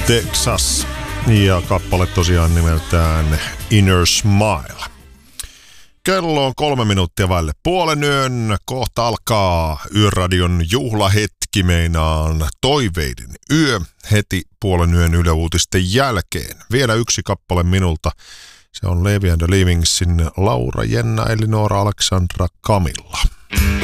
Texas. Ja kappale tosiaan nimeltään Inner Smile. Kello on 3 minuuttia vaille puolen yön. Kohta alkaa Yöradion juhlahetki, meinaan toiveiden yö heti puolen yön Yle Uutisten jälkeen. Vielä yksi kappale minulta. Se on Levi and the Livingsin Laura, Jenna, Elinora, Aleksandra, Camilla.